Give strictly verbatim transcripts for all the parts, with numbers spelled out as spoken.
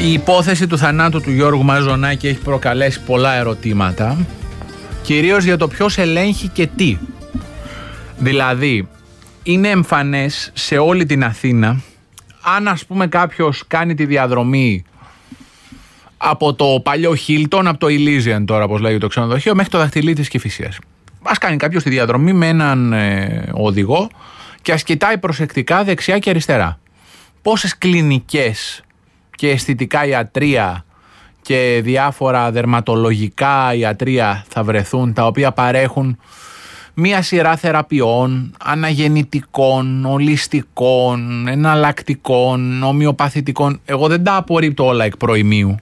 Η υπόθεση του θανάτου του Γιώργου Μαζονάκη έχει προκαλέσει πολλά ερωτήματα, κυρίως για το ποιος ελέγχει και τι. Δηλαδή, είναι εμφανές σε όλη την Αθήνα, αν ας πούμε κάποιος κάνει τη διαδρομή από το παλιό Χίλτον, από το Elysian τώρα όπως λέγει το ξενοδοχείο, μέχρι το Δαχτυλίδι της Κηφισίας. Ας κάνει κάποιος τη διαδρομή με έναν ε, οδηγό και ας κοιτάει προσεκτικά δεξιά και αριστερά. Πόσες κλινικές και αισθητικά ιατρεία και διάφορα δερματολογικά ιατρεία θα βρεθούν, τα οποία παρέχουν μία σειρά θεραπείων, αναγεννητικών, ολιστικών, εναλλακτικών, ομοιοπαθητικών. Εγώ δεν τα απορρίπτω όλα εκ προημίου.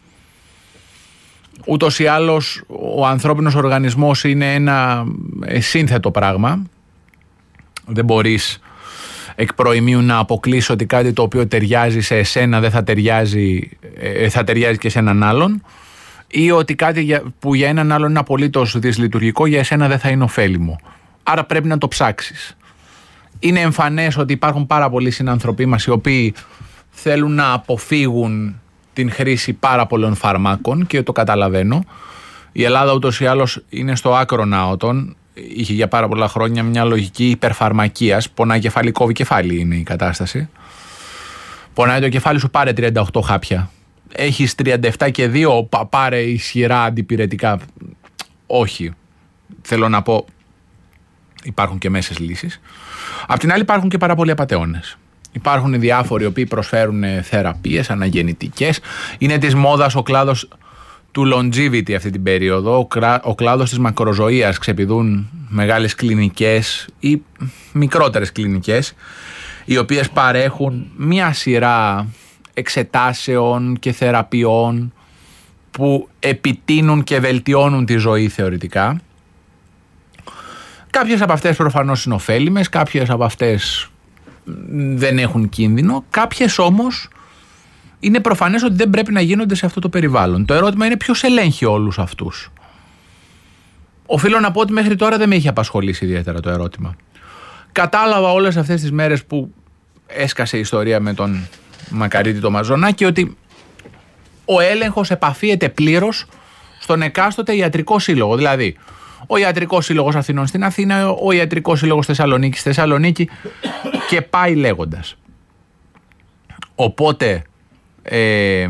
Ούτως ή άλλως ο ανθρώπινος οργανισμός είναι ένα σύνθετο πράγμα. Δεν μπορείς εκ προημίου να αποκλείσει ότι κάτι το οποίο ταιριάζει σε εσένα δεν θα ταιριάζει, θα ταιριάζει και σε έναν άλλον, ή ότι κάτι που για έναν άλλον είναι απολύτως δυσλειτουργικό για εσένα δεν θα είναι ωφέλιμο. Άρα πρέπει να το ψάξεις. Είναι εμφανές ότι υπάρχουν πάρα πολλοί συνανθρωποί μας οι οποίοι θέλουν να αποφύγουν την χρήση πάρα πολλών φαρμάκων και το καταλαβαίνω. Η Ελλάδα ούτως ή άλλως είναι στο άκρο ναότων. Είχε για πάρα πολλά χρόνια μια λογική υπερφαρμακείας. Πονάει κεφάλι, κόβει κεφάλι είναι η κατάσταση. Πονάει το κεφάλι σου, πάρε τριάντα οκτώ χάπια. Έχεις τριάντα επτά και δύο, πάρε ισχυρά αντιπυρετικά. Όχι. Θέλω να πω, υπάρχουν και μέσες λύσεις. Απ' την άλλη υπάρχουν και πάρα πολλοί απατεώνες. Υπάρχουν διάφοροι οι οποίοι προσφέρουν θεραπείες αναγεννητικές. Είναι της μόδας ο κλάδος του longevity αυτή την περίοδο, ο, κρά, ο κλάδος της μακροζωίας. Ξεπηδούν μεγάλες κλινικές ή μικρότερες κλινικές, οι οποίες παρέχουν μία σειρά εξετάσεων και θεραπείων που επιτείνουν και βελτιώνουν τη ζωή θεωρητικά. Κάποιες από αυτές προφανώς είναι ωφέλιμες, κάποιες από αυτές δεν έχουν κίνδυνο, κάποιες όμως είναι προφανές ότι δεν πρέπει να γίνονται σε αυτό το περιβάλλον. Το ερώτημα είναι ποιος ελέγχει όλους αυτούς. Οφείλω να πω ότι μέχρι τώρα δεν με είχε απασχολήσει ιδιαίτερα το ερώτημα. Κατάλαβα όλες αυτές τις μέρες που έσκασε η ιστορία με τον Μακαρίτη το Μαζονάκη ότι ο έλεγχος επαφίεται πλήρως στον εκάστοτε ιατρικό σύλλογο. Δηλαδή, ο Ιατρικός Σύλλογος Αθηνών στην Αθήνα, ο Ιατρικός Σύλλογος Θεσσαλονίκης στη Θεσσαλονίκη και πάει λέγοντας. Οπότε ε,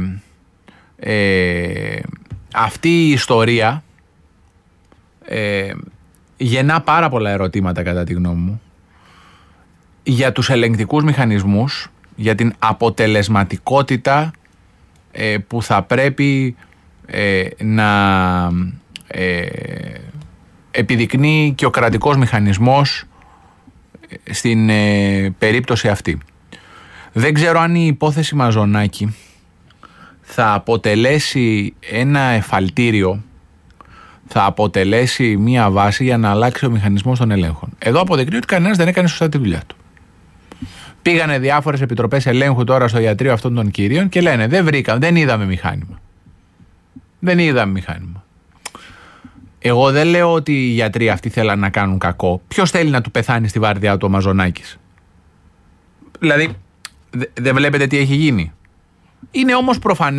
ε, αυτή η ιστορία ε, γεννά πάρα πολλά ερωτήματα κατά τη γνώμη μου για τους ελεγκτικούς μηχανισμούς, για την αποτελεσματικότητα ε, που θα πρέπει ε, να ε, επιδεικνύει και ο κρατικός μηχανισμός στην ε, περίπτωση αυτή. Δεν ξέρω αν η υπόθεση Μαζονάκη θα αποτελέσει ένα εφαλτήριο, θα αποτελέσει μία βάση για να αλλάξει ο μηχανισμός των ελέγχων. Εδώ αποδεικνύει ότι κανένας δεν έκανε σωστά τη δουλειά του. Πήγανε διάφορες επιτροπές ελέγχου τώρα στο ιατρείο αυτών των κυρίων και λένε δεν βρήκαμε, δεν είδαμε μηχάνημα. Δεν είδαμε μηχάνημα. Εγώ δεν λέω ότι οι γιατροί αυτοί θέλαν να κάνουν κακό. Ποιος θέλει να του πεθάνει στη βάρδιά του ο Μαζονάκης? Δηλαδή, δεν βλέπετε τι έχει γίνει? Είναι όμως προφανές